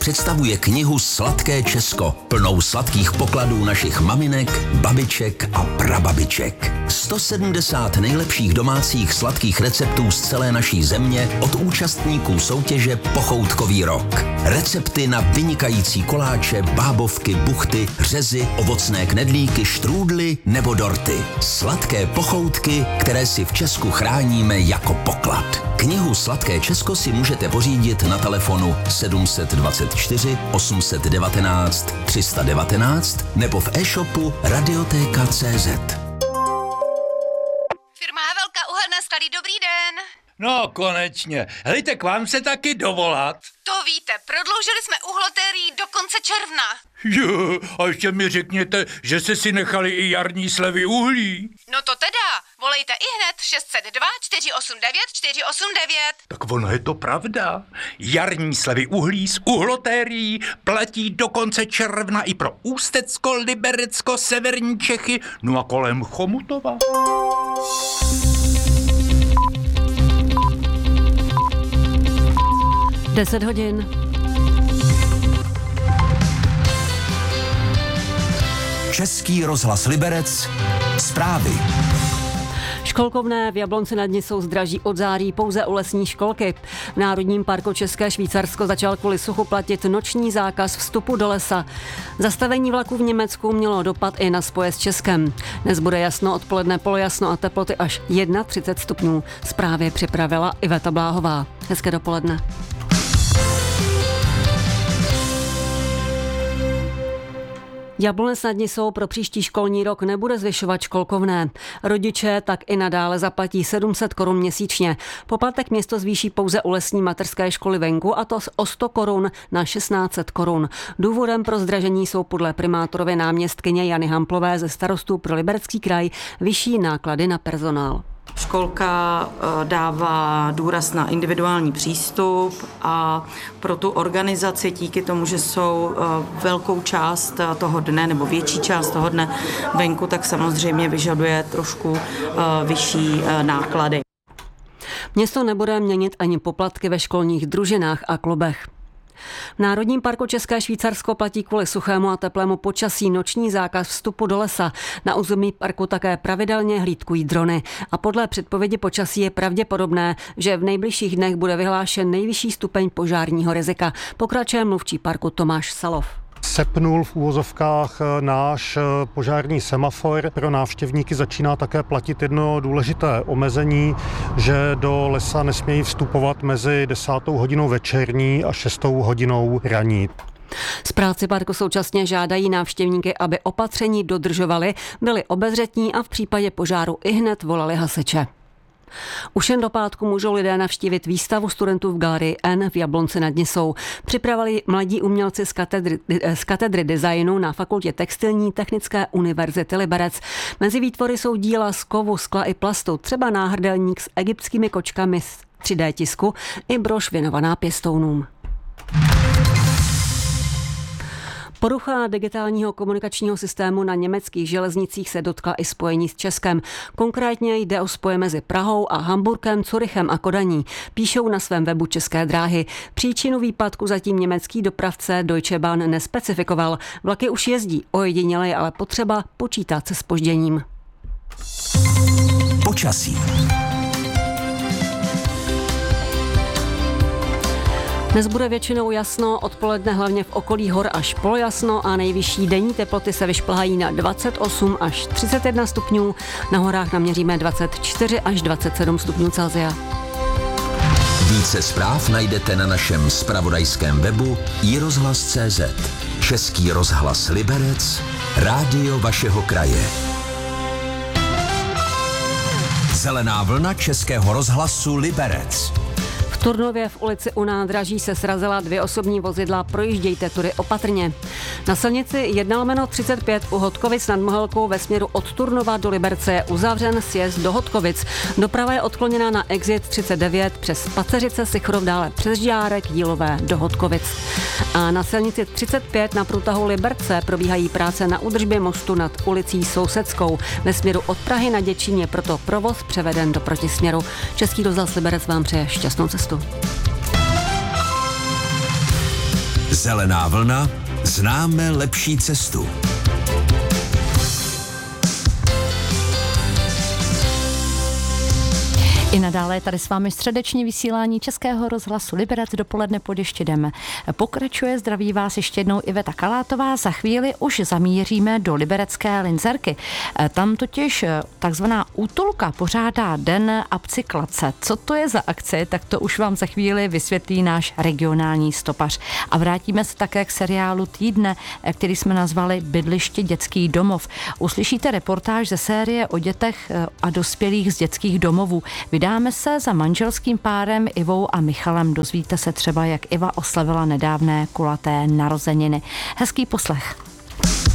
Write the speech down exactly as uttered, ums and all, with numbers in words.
představuje knihu Sladké Česko, plnou sladkých pokladů našich maminek, babiček a prababiček. sto sedmdesát nejlepších domácích sladkých receptů z celé naší země od účastníků soutěže Pochoutkový rok. Recepty na vynikající koláče, bábovky, buchty, řezy, ovocné knedlíky, štrůdly nebo dorty. Sladké pochoutky, které si v Česku chráníme jako poklad. Knihu Sladké Česko si můžete pořídit na telefonu sedm dvacet čtyři osm devatenáct tři sta devatenáct nebo v e-shopu radiotéka tečka cé zet. Firma Havelka, uhelné sklady, dobrý den. No, konečně. Helejte, k vám se taky dovolat. To víte, prodloužili jsme uhlotérii do konce června. Jo, a ještě mi řekněte, že jste si nechali i jarní slevy uhlí. No to teda, volejte i hned šest set dva čtyři osm devět čtyři osm devět. Tak ono je to pravda. Jarní slevy uhlí z uhlotérií platí do konce června i pro Ústecko, Liberecko, severní Čechy, no a kolem Chomutova. deset hodin. Český rozhlas Liberec. Zprávy. Školkovné v Jablonci nad Nisou zdraží od září pouze u lesní školky. V Národním parku České Švýcarsko začal kvůli suchu platit noční zákaz vstupu do lesa. Zastavení vlaku v Německu mělo dopad i na spoje s Českem. Dnes bude jasno, odpoledne polojasno a teploty až třicet jedna stupňů. Zprávy připravila Iveta Bláhová. Hezké dopoledne. Jablonec nad Nisou pro příští školní rok nebude zvyšovat školkovné. Rodiče tak i nadále zaplatí sedm set korun měsíčně. Poplatek město zvýší pouze u lesní mateřské školy venku, a to o sto korun na šestnáct set korun. Důvodem pro zdražení jsou podle primátorovy náměstkyně Jany Hamplové ze Starostů pro Liberecký kraj vyšší náklady na personál. Školka dává důraz na individuální přístup a pro tu organizaci díky tomu, že jsou velkou část toho dne nebo větší část toho dne venku, tak samozřejmě vyžaduje trošku vyšší náklady. Město nebude měnit ani poplatky ve školních družinách a klubech. V Národním parku České Švýcarsko platí kvůli suchému a teplému počasí noční zákaz vstupu do lesa. Na území parku také pravidelně hlídkují drony a podle předpovědi počasí je pravděpodobné, že v nejbližších dnech bude vyhlášen nejvyšší stupeň požárního rizika. Pokračuje mluvčí parku Tomáš Salov. Sepnul v úvozovkách náš požární semafor. Pro návštěvníky začíná také platit jedno důležité omezení, že do lesa nesmějí vstupovat mezi desátou hodinou večerní a šestou hodinou ranní. Správci parku současně žádají návštěvníky, aby opatření dodržovali, byli obezřetní a v případě požáru ihned volali hasiče. Už jen do pátku můžou lidé navštívit výstavu studentů v galerii N v Jablonci nad Nisou. Připravili mladí umělci z katedry, z katedry designu na Fakultě textilní Technické univerzity Liberec. Mezi výtvory jsou díla z kovu, skla i plastu, třeba náhrdelník s egyptskými kočkami z tři dé tisku i brož věnovaná pěstounům. Porucha digitálního komunikačního systému na německých železnicích se dotkla i spojení s Českem. Konkrétně jde o spoje mezi Prahou a Hamburkem, Curychem a Kodaní. Píšou na svém webu České dráhy. Příčinu výpadku zatím německý dopravce Deutsche Bahn nespecifikoval. Vlaky už jezdí, ojediněle je ale potřeba počítat se zpožděním. Počasí. Dnes bude většinou jasno, odpoledne hlavně v okolí hor až polojasno a nejvyšší denní teploty se vyšplhají na dvacet osm až třicet jedna stupňů. Na horách naměříme dvacet čtyři až dvacet sedm stupňů Celsia. Více zpráv najdete na našem zpravodajském webu i rozhlas tečka cé zet. Český rozhlas Liberec, rádio vašeho kraje. Zelená vlna Českého rozhlasu Liberec. V Turnově v ulici u nádraží se srazila dvě osobní vozidla, projíždějte tudy opatrně. Na silnici jedna lomeno třicet pět u Hodkovic nad Mohelkou ve směru od Turnova do Liberce je uzavřen sjezd do Hodkovic. Doprava je odkloněná na exit třicet devět přes Paceřice, Sichrov, dále přes Žďárek, Jílové do Hodkovic. A na silnici třicet pět na průtahu Liberce probíhají práce na údržbě mostu nad ulicí Sousedskou. Ve směru od Prahy na Děčín je proto provoz převeden do protisměru. Český rozhlas Liberec vám přeje šťastnou cestu. Zelená vlna, známe lepší cestu. I nadále je tady s vámi středeční vysílání Českého rozhlasu Liberec, dopoledne pod Ještědem. Pokračuje, zdraví vás ještě jednou Iveta Kalátová. Za chvíli už zamíříme do liberecké Linzerky. Tam totiž takzvaná útulka pořádá Den upcyklace. Co to je za akce, tak to už vám za chvíli vysvětlí náš regionální stopař. A vrátíme se také k seriálu Týdne, který jsme nazvali Bydliště dětský domov. Uslyšíte reportáž ze série o dětech a dospělých z dětských domovů. Vydáme se za manželským párem Ivou a Michalem. Dozvíte se třeba, jak Iva oslavila nedávné kulaté narozeniny. Hezký poslech.